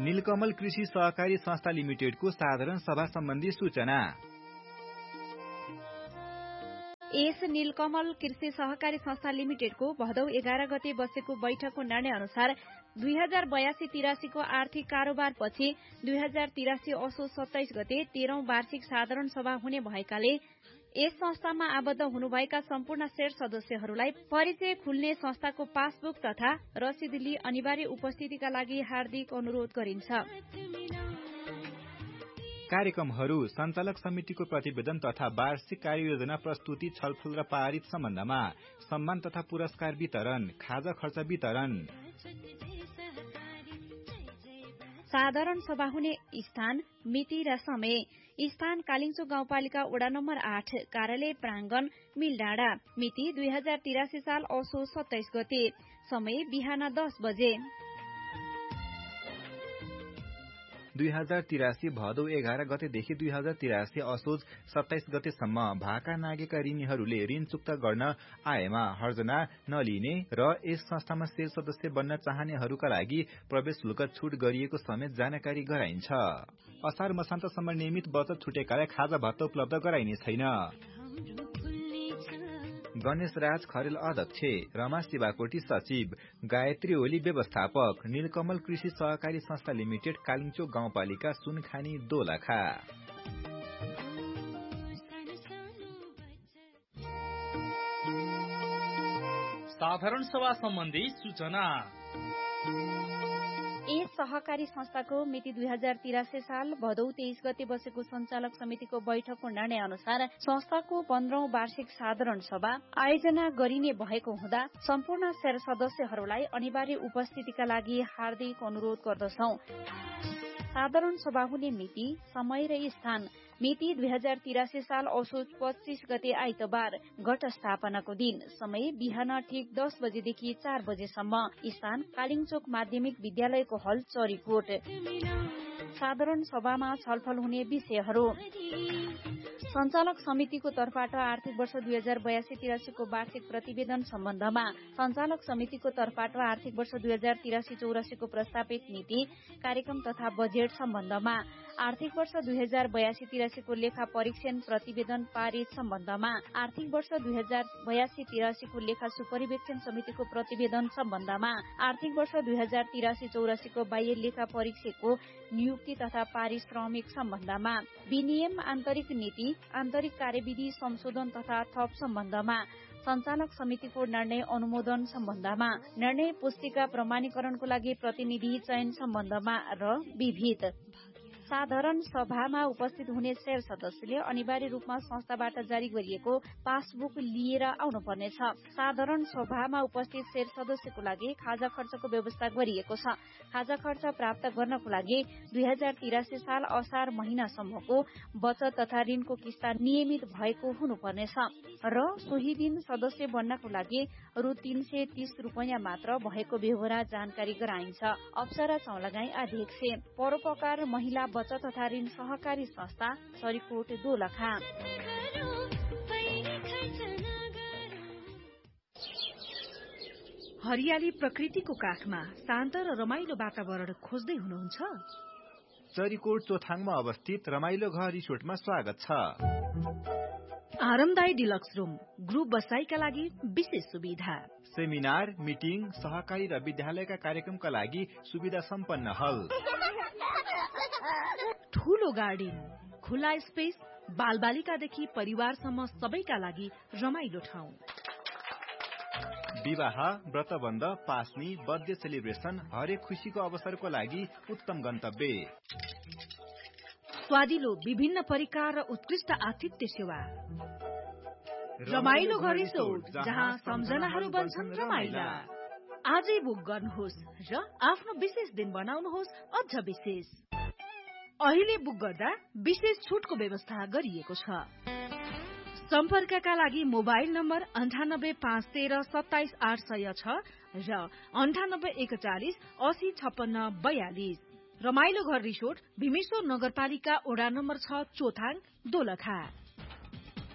नीलकमल कृषि सहकारी संस्था लिमिटेडको साधारण सभा सम्बन्धी सूचना। यस नीलकमल कृषि सहकारी संस्था लिमिटेडको भदौ 11 गते बसेको बैठकको निर्णय अनुसार 2082-83 को आर्थिक कारोबारपछि 2083 असोज 27 गते 13औं वार्षिक साधारण सभा हुने भएकाले यस संस्थामा आबद्ध हुनुभएका सम्पूर्ण शेयर सदस्यहरूलाई परिचय खुल्ने संस्थाको पासबुक तथा रसिद लिई अनिवार्य उपस्थितिका लागि हार्दिक अनुरोध गरिन्छ। कार्यक्रमहरू सञ्चालक समितिको प्रतिवेदन तथा वार्षिक कार्ययोजना प्रस्तुति छलफल र पारित सम्बन्धमा सम्मान तथा पुरस्कार वितरण, खाजा खर्च वितरण। साधारण सभा हुने स्थान, मिति र समय। स्थान कालिङचोक गाउँपालिका वडा नम्बर 8, कार्यालय प्राङ्गण, मिलडाँडा। मिति 2083 साल असोज 27 गते। समय बिहान 10 बजे। 2083 भदौ 11 गतेदेखि 2083 असोज 27 गतेसम्म भाका नागेका ऋणीहरूले ऋण चुक्ता गर्न आएमा हर्जना नलिने र यस संस्थामा शेयर सदस्य बन्न चाहनेहरूका लागि प्रवेश शुल्क छुट गरिएको समेत जानकारी गराइन्छ। असार मसान्तसम्म नियमित बचत छुटेकालाई खाजा भत्ता उपलब्ध गराइने छैन। गणेश राज खरेल अध्यक्ष, रमा शिवाकोटी सचिव, गायत्री ओली व्यवस्थापक, नीलकमल कृषि सहकारी संस्था लिमिटेड, कालिङचोक गाउँपालिका, सुनखानी, दोलखा। साधारण सभा सम्बन्धी सूचना। यस सहकारी संस्थाको मिति 2083 साल भदौ 23 गते बसेको सञ्चालक समितिको बैठकको निर्णय अनुसार संस्थाको 15औं वार्षिक साधारण सभा आयोजना गरिने भएको हुँदा सम्पूर्ण शेयर सदस्यहरूलाई अनिवार्य उपस्थितिका लागि हार्दिक अनुरोध गर्दछौं। साधारण सभा हुने मिति, समय र स्थान। मिति 2083 साल असोज 25 गते आइतबार, घटस्थापनाको दिन। समय बिहान ठिक 10 बजेदेखि 4 बजेसम्म। स्थान कालिङचोक माध्यमिक विद्यालयको हल, चरीकोट। साधारण सभामा छलफल हुने विषयहरू। सञ्चालक समितिको तर्फबाट आर्थिक वर्ष 2082-83 को वार्षिक प्रतिवेदन सम्बन्धमा, सञ्चालक समितिको तर्फबाट आर्थिक वर्ष 2083-84 को प्रस्तावित नीति, कार्यक्रम तथा बजेट सम्बन्धमा, आर्थिक वर्ष 2082-83 को लेखा परीक्षण प्रतिवेदन पारित सम्बन्धमा, आर्थिक वर्ष 2082-83 को लेखा सुपरिवेक्षण समितिको प्रतिवेदन सम्बन्धमा, आर्थिक वर्ष 2083-84 को बाह्य लेखा परीक्षकको नियुक्ति तथा पारिश्रमिक सम्बन्धमा, विनियम आन्तरिक नीति, आन्तरिक कार्यविधि संशोधन तथा थप सम्बन्धमा, सञ्चालक समितिको निर्णय अनुमोदन सम्बन्धमा, निर्णय पुस्तिका प्रमाणीकरणको लागि प्रतिनिधि चयन सम्बन्धमा र विविध। साधारण सभामा उपस्थित हुने शेयर सदस्यले अनिवार्य रूपमा संस्थाबाट जारी गरिएको पासबुक लिएर आउनुपर्नेछ। साधारण सभामा उपस्थित शेयर सदस्यको लागि खाजा खर्चको व्यवस्था गरिएको छ। खाजा खर्च प्राप्त गर्नको लागि 2083 साल असार महिनासम्मको बचत तथा ऋणको किस्ता नियमित भएको हुनुपर्नेछ र सोही दिन सदस्य बन्नको लागि रु 330 रुपैयाँ मात्र भएको बेहोरा जानकारी गराइन्छ। अप्सरा चौलागाई अध्यक्ष, परोपकार महिला बचत तथा ऋण सहकारी संस्था, चरीकोट, दोलखा। हरियाली प्रकृतिको काखमा शान्त र रमाइलो वातावरण खोज्दै हुनुहुन्छ? चरीकोट चोथाङमा अवस्थित रमाइलो घर रिसोर्टमा स्वागत छ। आरामदायी डिलक्स रूम, ग्रुप बसाईका लागि विशेष सुविधा, सेमिनार, मिटिङ, सहकारी र विद्यालयका कार्यक्रमका लागि सुविधा सम्पन्न हल, ठूलो गार्डन, खुला स्पेस, बालबालिकादेखि परिवारसम्म सबैका लागि रमाइलो ठाउँ। विवाह, व्रतबन्ध, पास्नी, बर्थडे सेलिब्रेसन, हरेक खुशीको अवसरको लागि उत्तम गन्तव्य। स्वादिलो विभिन्न परिकार र उत्कृष्ट आतिथ्य सेवा। रमाइलो घर रिसोर्ट, जहाँ सम्झनाहरू बन्छन् रमाइला। आजै बुक गर्नुहोस् र आफ्नो विशेष दिन बनाउनुहोस् अझ विशेष। अहिले बुक गर्दा विशेष छुटको व्यवस्था गरिएको छ। सम्पर्कका लागि मोबाइल नम्बर 9851 27 806 र 9841 80 56 42। रमाइलो घर रिसोर्ट, भीमेश्वर नगरपालिका, वडा नम्बर 6, चोथाङ, दोलखा।